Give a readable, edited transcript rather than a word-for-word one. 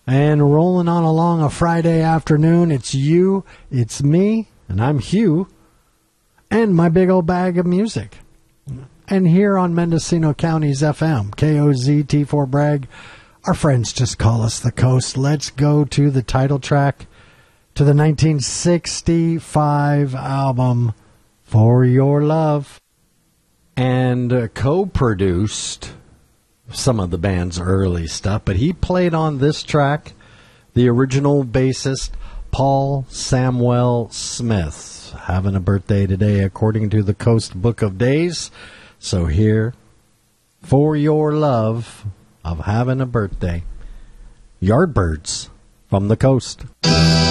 And rolling on along a Friday afternoon, it's you, it's me, and I'm Hugh, and my big old bag of music. And here on Mendocino County's FM, KOZT4 Bragg, our friends just call us the Coast. Let's go to the title track to the 1965 album, For Your Love, and co-produced some of the band's early stuff, but he played on this track the original bassist Paul Samuel Smith, having a birthday today according to the Coast Book of Days. So here, For Your Love of having a birthday, Yardbirds from the Coast.